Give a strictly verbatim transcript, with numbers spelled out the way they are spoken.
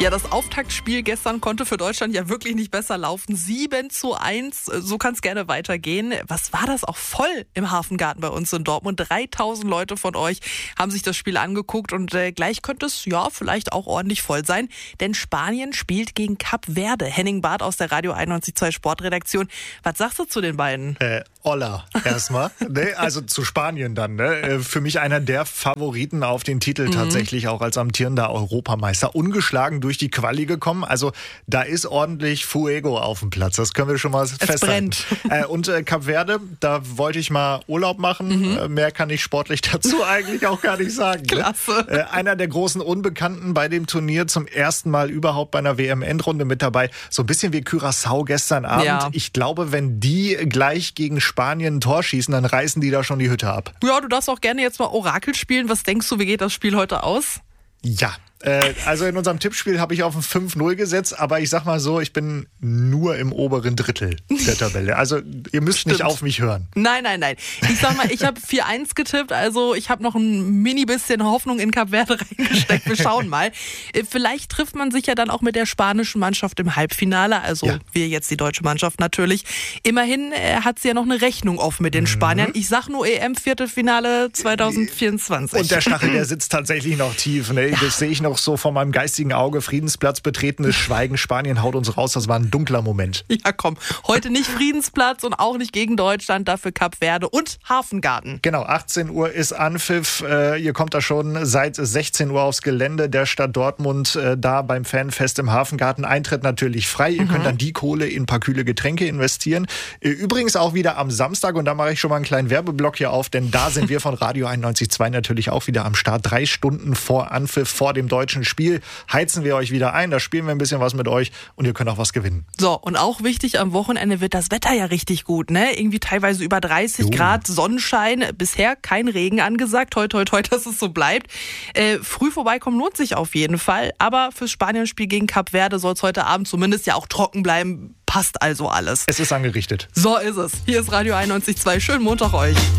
Ja, das Auftaktspiel gestern konnte für Deutschland ja wirklich nicht besser laufen. sieben zu eins, so kann es gerne weitergehen. Was war das auch voll im Hafengarten bei uns in Dortmund? dreitausend Leute von euch haben sich das Spiel angeguckt und äh, gleich könnte es ja vielleicht auch ordentlich voll sein. Denn Spanien spielt gegen Kap Verde. Henning Barth aus der Radio einundneunzig Komma zwei Sportredaktion. Was sagst du zu den beiden? Äh, Olla erstmal. ne? Also zu Spanien dann. Ne? Für mich einer der Favoriten auf den Titel mhm. tatsächlich, auch als amtierender Europameister. Ungeschlagen durch die Quali gekommen. Also da ist ordentlich Fuego auf dem Platz. Das können wir schon mal es festhalten. Brennt. Äh, und äh, Kap Verde, da wollte ich mal Urlaub machen. Mhm. Äh, mehr kann ich sportlich dazu eigentlich auch gar nicht sagen. Klasse. Ne? Äh, einer der großen Unbekannten bei dem Turnier, zum ersten Mal überhaupt bei einer W M-Endrunde mit dabei. So ein bisschen wie Curaçao gestern Abend. Ja. Ich glaube, wenn die gleich gegen Spanien ein Tor schießen, dann reißen die da schon die Hütte ab. Ja, du darfst auch gerne jetzt mal Orakel spielen. Was denkst du, wie geht das Spiel heute aus? Ja, äh, also in unserem Tippspiel habe ich auf ein fünf null gesetzt, aber ich sag mal so, ich bin nur im oberen Drittel der Tabelle. Also ihr müsst Stimmt. nicht auf mich hören. Nein, nein, nein. Ich sag mal, ich habe vier eins getippt, also ich habe noch ein mini bisschen Hoffnung in Kap Verde reingesteckt. Wir schauen mal. Vielleicht trifft man sich ja dann auch mit der spanischen Mannschaft im Halbfinale, also ja. wir jetzt die deutsche Mannschaft natürlich. Immerhin äh, hat sie ja noch eine Rechnung offen mit den Spaniern. Mhm. Ich sag nur E M-Viertelfinale zwanzig vierundzwanzig. Und der Stachel, der sitzt tatsächlich noch tief. Ne? Das sehe ich noch so vor meinem geistigen Auge. Friedensplatz, betretenes Schweigen. Spanien haut uns raus. Das war ein dunkler Moment. Ja, komm. Heute nicht Friedensplatz und auch nicht gegen Deutschland. Dafür Kap Verde und Hafengarten. Genau, achtzehn Uhr ist Anpfiff. Äh, ihr kommt da schon seit sechzehn Uhr aufs Gelände der Stadt Dortmund. Äh, da beim Fanfest im Hafengarten. Eintritt natürlich frei. Ihr mhm. könnt dann die Kohle in ein paar kühle Getränke investieren. Äh, übrigens auch wieder am Samstag. Und da mache ich schon mal einen kleinen Werbeblock hier auf. Denn da sind wir von Radio einundneunzig Komma zwei natürlich auch wieder am Start. Drei Stunden vor Anpfiff, vor dem deutschen Spiel, heizen wir euch wieder ein. Da spielen wir ein bisschen was mit euch und ihr könnt auch was gewinnen. So, und auch wichtig, am Wochenende wird das Wetter ja richtig gut, ne? Irgendwie teilweise über dreißig jo. Grad, Sonnenschein, bisher kein Regen angesagt. Toi, toi, toi, dass es so bleibt. Äh, früh vorbeikommen lohnt sich auf jeden Fall, aber fürs Spanien-Spiel gegen Kap Verde soll es heute Abend zumindest ja auch trocken bleiben. Passt also alles. Es ist angerichtet. So ist es. Hier ist Radio einundneunzig Komma zwei. Schönen Montag euch.